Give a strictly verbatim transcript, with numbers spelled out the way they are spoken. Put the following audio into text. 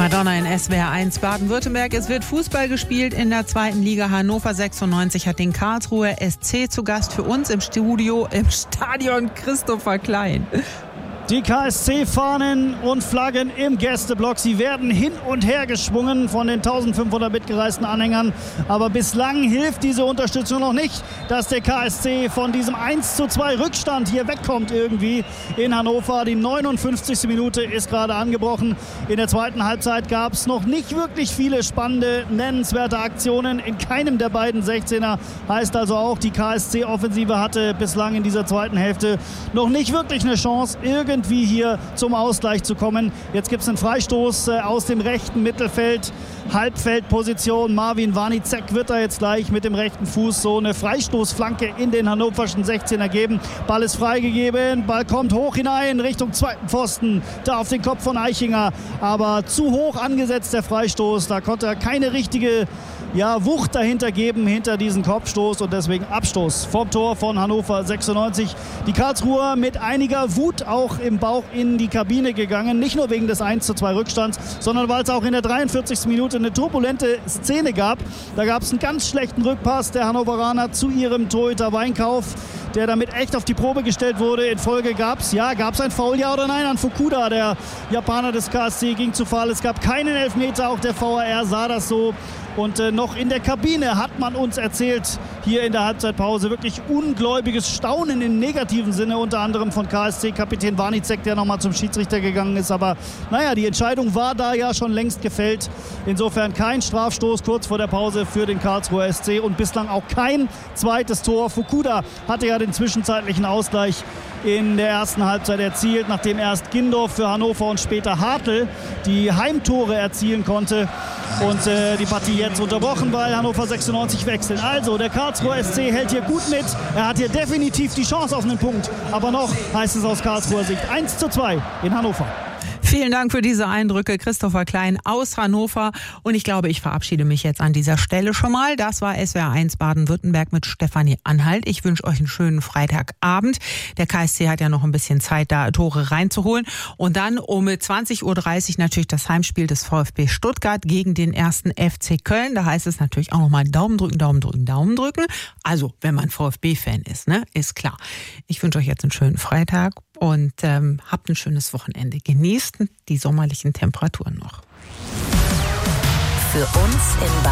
Madonna in S W R eins Baden-Württemberg. Es wird Fußball gespielt in der zweiten Liga. Hannover sechsundneunzig hat den Karlsruher S C zu Gast. Für uns im Studio im Stadion Christopher Klein. Die K S C-Fahnen und Flaggen im Gästeblock. Sie werden hin und her geschwungen von den eintausendfünfhundert mitgereisten Anhängern. Aber bislang hilft diese Unterstützung noch nicht, dass der K S C von diesem eins zu zwei Rückstand hier wegkommt irgendwie in Hannover. Die neunundfünfzigste Minute ist gerade angebrochen. In der zweiten Halbzeit gab es noch nicht wirklich viele spannende, nennenswerte Aktionen. In keinem der beiden sechzehner. Heißt also auch, die K S C-Offensive hatte bislang in dieser zweiten Hälfte noch nicht wirklich eine Chance, irgendwie irgendwie hier zum Ausgleich zu kommen. Jetzt gibt es einen Freistoß äh, aus dem rechten Mittelfeld, Halbfeldposition. Marvin Warnicek wird da jetzt gleich mit dem rechten Fuß so eine Freistoßflanke in den hannoverschen sechzehner geben. Ball ist freigegeben, Ball kommt hoch hinein Richtung zweiten Pfosten, da auf den Kopf von Eichinger, aber zu hoch angesetzt der Freistoß, da konnte er keine richtige ja, Wucht dahinter geben, hinter diesen Kopfstoß, und deswegen Abstoß vom Tor von Hannover sechsundneunzig. Die Karlsruher mit einiger Wut auch im Bauch in die Kabine gegangen, nicht nur wegen des eins zu zwei Rückstands, sondern weil es auch in der dreiundvierzigsten Minute eine turbulente Szene gab. Da gab es einen ganz schlechten Rückpass der Hannoveraner zu ihrem Torhüter Weinkauf, der damit echt auf die Probe gestellt wurde. In Folge gab es, ja, gab es ein Foul, ja oder nein, an Fukuda, der Japaner des K S C, ging zu Fall. Es gab keinen Elfmeter, auch der V A R sah das so. Und äh, noch in der Kabine hat man uns erzählt, hier in der Halbzeitpause, wirklich ungläubiges Staunen im negativen Sinne, unter anderem von K S C-Kapitän Warnicek, der nochmal zum Schiedsrichter gegangen ist. Aber naja, die Entscheidung war da ja schon längst gefällt. Insofern kein Strafstoß kurz vor der Pause für den Karlsruher S C und bislang auch kein zweites Tor. Fukuda hatte ja den zwischenzeitlichen Ausgleich in der ersten Halbzeit erzielt, nachdem erst Gindorf für Hannover und später Hartl die Heimtore erzielen konnte. Und äh, die Partie jetzt unterbrochen, weil Hannover sechsundneunzig wechseln. Also der Karlsruher S C hält hier gut mit. Er hat hier definitiv die Chance auf einen Punkt. Aber noch heißt es aus Karlsruher Sicht eins zu zwei in Hannover. Vielen Dank für diese Eindrücke, Christopher Klein aus Hannover. Und ich glaube, ich verabschiede mich jetzt an dieser Stelle schon mal. Das war S W R eins Baden-Württemberg mit Stefanie Anhalt. Ich wünsche euch einen schönen Freitagabend. Der K S C hat ja noch ein bisschen Zeit, da Tore reinzuholen. Und dann um zwanzig Uhr dreißig natürlich das Heimspiel des VfB Stuttgart gegen den ersten F C Köln. Da heißt es natürlich auch nochmal Daumen drücken, Daumen drücken, Daumen drücken. Also, wenn man VfB-Fan ist, ne, ist klar. Ich wünsche euch jetzt einen schönen Freitag und ähm, habt ein schönes Wochenende. Genießt die sommerlichen Temperaturen noch. Für uns in